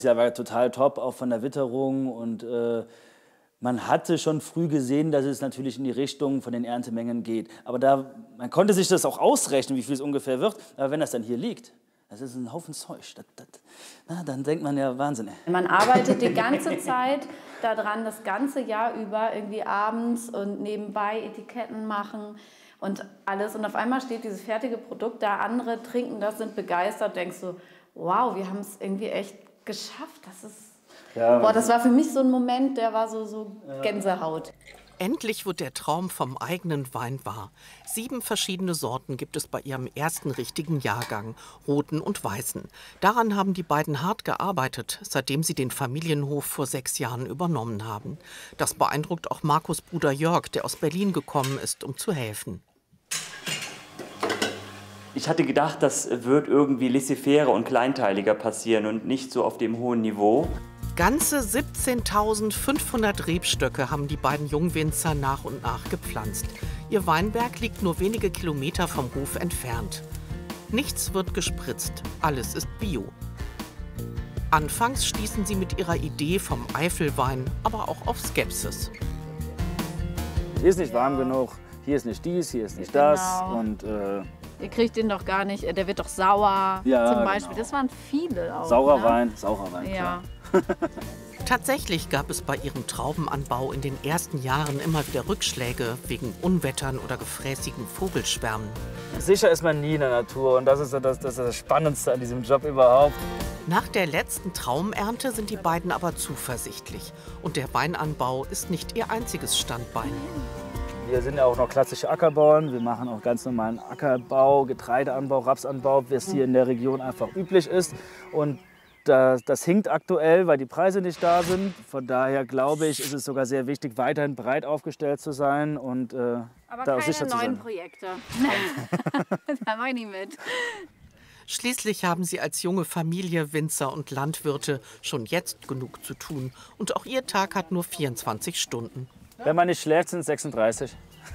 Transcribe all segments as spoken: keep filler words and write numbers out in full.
Der war total top, auch von der Witterung. Und äh, man hatte schon früh gesehen, dass es natürlich in die Richtung von den Erntemengen geht. Aber da, man konnte sich das auch ausrechnen, wie viel es ungefähr wird. Aber wenn das dann hier liegt, das ist ein Haufen Zeug. Das, das, na, dann denkt man ja, Wahnsinn. Man arbeitet die ganze Zeit daran, das ganze Jahr über, irgendwie abends und nebenbei Etiketten machen und alles. Und auf einmal steht dieses fertige Produkt da, andere trinken das, sind begeistert, denkst du, wow, wir haben es irgendwie echt geschafft. Das ist, ja, boah, das war für mich so ein Moment, der war so, so Gänsehaut. Endlich wird der Traum vom eigenen Wein wahr. Sieben verschiedene Sorten gibt es bei ihrem ersten richtigen Jahrgang, roten und weißen. Daran haben die beiden hart gearbeitet, seitdem sie den Familienhof vor sechs Jahren übernommen haben. Das beeindruckt auch Markus' Bruder Jörg, der aus Berlin gekommen ist, um zu helfen. Ich hatte gedacht, das wird irgendwie laissez-faire und kleinteiliger passieren und nicht so auf dem hohen Niveau. Ganze siebzehntausendfünfhundert Rebstöcke haben die beiden Jungwinzer nach und nach gepflanzt. Ihr Weinberg liegt nur wenige Kilometer vom Hof entfernt. Nichts wird gespritzt, alles ist Bio. Anfangs stießen sie mit ihrer Idee vom Eifelwein aber auch auf Skepsis. Hier ist nicht warm genug, hier ist nicht dies, hier ist nicht das. Genau. Und, äh, Ihr kriegt den doch gar nicht, der wird doch sauer, ja, zum Beispiel. Genau. Das waren viele auch. Saurer ne? Wein, saurer Wein, ja. klar. Tatsächlich gab es bei ihrem Traubenanbau in den ersten Jahren immer wieder Rückschläge wegen Unwettern oder gefräßigen Vogelschwärmen. Sicher ist man nie in der Natur und das ist das, das, ist das Spannendste an diesem Job überhaupt. Nach der letzten Traumernte sind die beiden aber zuversichtlich. Und der Weinanbau ist nicht ihr einziges Standbein. Wir sind ja auch noch klassische Ackerbauern. Wir machen auch ganz normalen Ackerbau, Getreideanbau, Rapsanbau, wie es hier in der Region einfach üblich ist. Und das, das hinkt aktuell, weil die Preise nicht da sind. Von daher glaube ich, ist es sogar sehr wichtig, weiterhin breit aufgestellt zu sein und äh, Aber da auch keine sicher zu neuen sein. Projekte. Da mache ich nicht mit. Schließlich haben sie als junge Familie, Winzer und Landwirte schon jetzt genug zu tun. Und auch ihr Tag hat nur vierundzwanzig Stunden. Wenn man nicht schläft, sind es sechsunddreißig.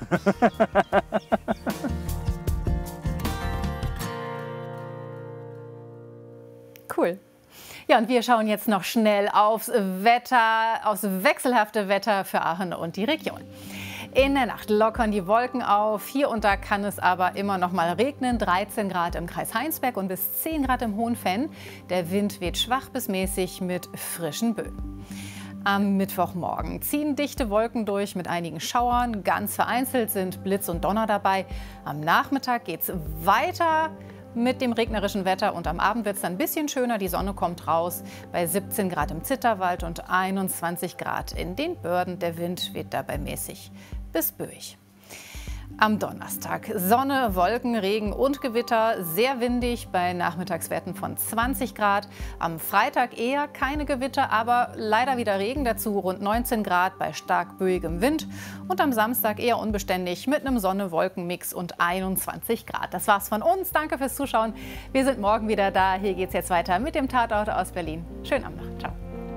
Cool. Ja, und wir schauen jetzt noch schnell aufs Wetter, aufs wechselhafte Wetter für Aachen und die Region. In der Nacht lockern die Wolken auf. Hier und da kann es aber immer noch mal regnen. dreizehn Grad im Kreis Heinsberg und bis zehn Grad im Hohenfenn. Der Wind weht schwach bis mäßig mit frischen Böen. Am Mittwochmorgen ziehen dichte Wolken durch mit einigen Schauern. Ganz vereinzelt sind Blitz und Donner dabei. Am Nachmittag geht es weiter mit dem regnerischen Wetter und am Abend wird es dann ein bisschen schöner. Die Sonne kommt raus bei siebzehn Grad im Zitterwald und einundzwanzig Grad in den Börden. Der Wind weht dabei mäßig bis böig. Am Donnerstag Sonne, Wolken, Regen und Gewitter, sehr windig bei Nachmittagswerten von zwanzig Grad. Am Freitag eher keine Gewitter, aber leider wieder Regen, dazu rund neunzehn Grad bei stark böigem Wind. Und am Samstag eher unbeständig mit einem Sonne-Wolken-Mix und einundzwanzig Grad. Das war's von uns. Danke fürs Zuschauen. Wir sind morgen wieder da. Hier geht's jetzt weiter mit dem Tatort aus Berlin. Schönen Abend noch. Ciao.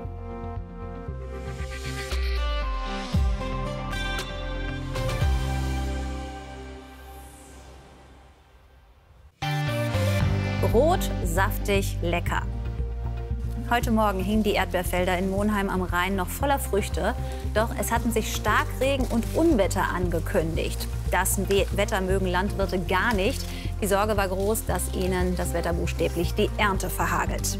Rot, saftig, lecker. Heute Morgen hingen die Erdbeerfelder in Monheim am Rhein noch voller Früchte. Doch es hatten sich Starkregen und Unwetter angekündigt. Das Wetter mögen Landwirte gar nicht. Die Sorge war groß, dass ihnen das Wetter buchstäblich die Ernte verhagelt.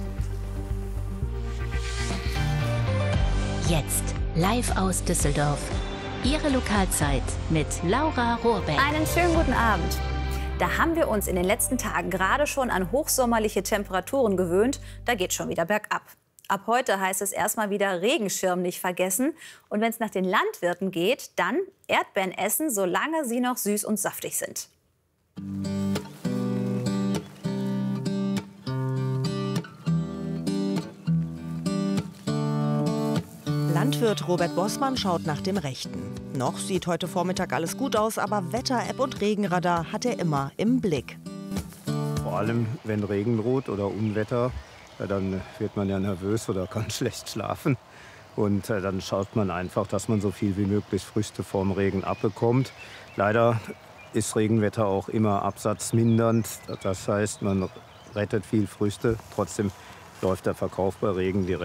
Jetzt live aus Düsseldorf. Ihre Lokalzeit mit Laura Rohrbeck. Einen schönen guten Abend. Da haben wir uns in den letzten Tagen gerade schon an hochsommerliche Temperaturen gewöhnt. Da geht schon wieder bergab. Ab heute heißt es erstmal wieder Regenschirm nicht vergessen. Und wenn es nach den Landwirten geht, dann Erdbeeren essen, solange sie noch süß und saftig sind. Landwirt Robert Bossmann schaut nach dem Rechten. Noch sieht heute Vormittag alles gut aus, aber Wetter-App und Regenradar hat er immer im Blick. Vor allem, wenn Regen droht oder Unwetter, ja, dann wird man ja nervös oder kann schlecht schlafen. Und äh, dann schaut man einfach, dass man so viel wie möglich Früchte vorm Regen abbekommt. Leider ist Regenwetter auch immer absatzmindernd. Das heißt, man rettet viel Früchte. Trotzdem läuft der Verkauf bei Regen direkt.